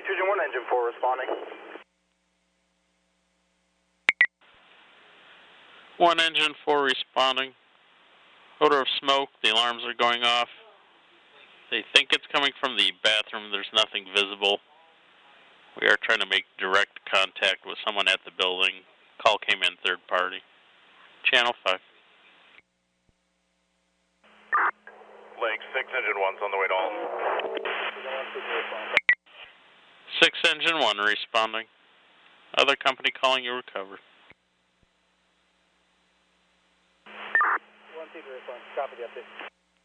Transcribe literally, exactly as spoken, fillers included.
Engine one, Engine four responding. One Engine four responding. Odor of smoke, the alarms are going off. They think it's coming from the bathroom, there's nothing visible. We are trying to make direct contact with someone at the building. Call came in third party. Channel five. Lake, six Engine one's on the way to Alton. six Engine one responding. Other company calling you recovered. one Seeker response, copy the update.